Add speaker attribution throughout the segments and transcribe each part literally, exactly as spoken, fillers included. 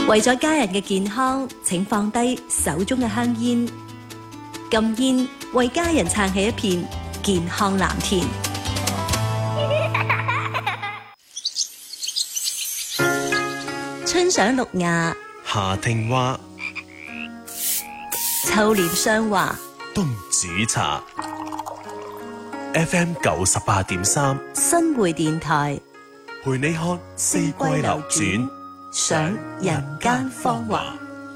Speaker 1: 為咗家人嘅健康，請放低手中嘅香煙。禁煙，為家人撐起一片健康藍田。春賞綠芽，
Speaker 2: 夏聽蛙，
Speaker 1: 秋斂霜華，
Speaker 2: 冬煮茶。F M 九十八點三，
Speaker 1: 新會電台，
Speaker 2: 陪你看四季流轉，
Speaker 1: 賞人間芳華。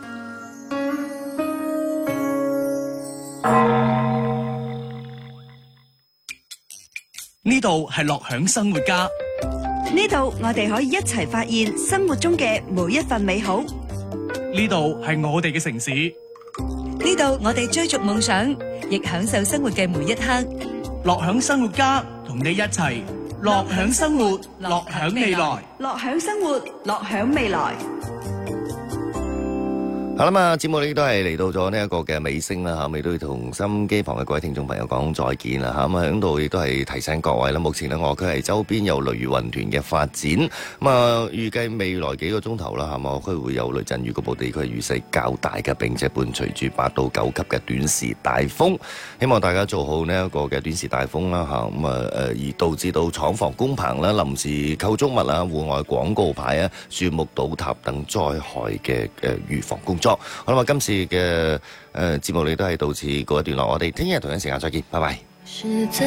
Speaker 3: 呢度係樂享生活家，
Speaker 4: 呢度我哋可以一齊發現生活中嘅每一份美好。
Speaker 3: 呢度係我哋嘅城市，
Speaker 4: 呢度我哋追逐夢想，亦享受生活嘅每一刻。
Speaker 3: 樂享生活家同你一齊樂享生活，樂享未來。
Speaker 4: 樂享生活，樂享未來。
Speaker 5: 好啦嘛，節目呢都係嚟到咗呢一個嘅尾聲啦吓，我哋都要同收音機旁嘅各位聽眾朋友講再見啦吓。咁啊喺度亦都係提醒各位啦，目前呢我區係周邊有雷雨雲團嘅發展，咁啊預計未來幾個鐘頭啦，係嘛，我區會有雷陣雨，局部地區雨勢較大嘅，並且伴隨住八到九級嘅短時大風，希望大家做好呢一個嘅短時大風啦吓。咁啊誒而導致到廠房工棚啦、臨時構築物啊、戶外廣告牌啊、樹木倒塌等災害嘅誒預防工作。好啦，今次嘅誒節目你都係到此告一段落，我哋聽日同一時間再見，拜拜。